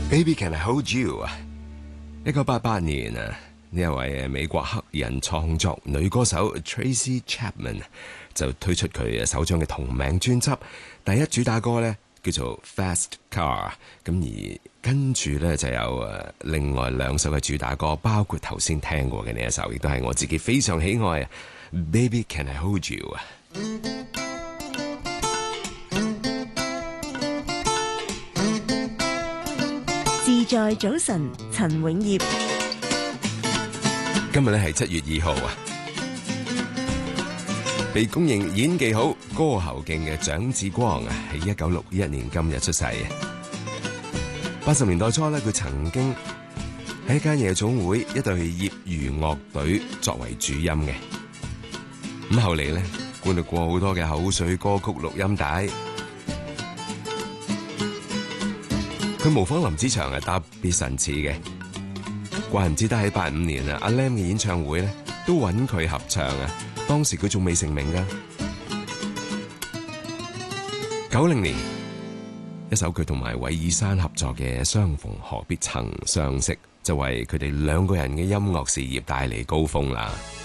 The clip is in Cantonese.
Baby Can I Hold You 啊！1988年啊，呢一位美國黑人創作女歌手 Tracy Chapman 就推出佢首張嘅同名專輯，第一主打歌呢叫做 Fast Car， 咁而跟住呢就有另外兩首嘅主打歌，包括頭先聽過嘅呢一首，亦都係我自己非常喜愛啊 Baby Can I Hold You 啊！ 自在早晨，陳永業。 今日咧係7月2號啊！被公認演技好、歌喉勁嘅蔣志光啊，喺1961年今日出世。80年代初咧，佢曾經喺一間夜總會一隊業餘樂隊作為主音嘅。咁後嚟咧，灌錄過好多嘅口水歌曲錄音帶。佢模仿林子祥係特別神似嘅，怪唔之得喺85年啊，阿 Lam 嘅演唱會咧都揾佢合唱啊。當時佢仲未成名噶。90年，一首佢同埋韋爾山合作嘅《相逢何必曾相識》，就為佢哋兩個人嘅音樂事業帶嚟高峰啦。